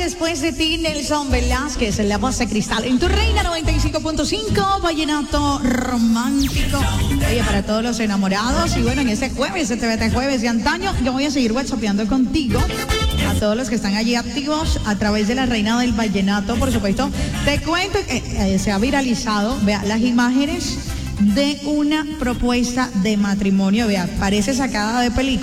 después de ti, Nelson Velázquez, en la voz de Cristal. En tu Reina 95.5, vallenato romántico. Oye, para todos los enamorados. Y bueno, en ese jueves, este TVT Jueves de antaño, yo voy a seguir whatsappeando contigo. A todos los que están allí activos a través de la Reina del Vallenato, por supuesto. Te cuento que se ha viralizado, vea, las imágenes de una propuesta de matrimonio, vea, parece sacada de película.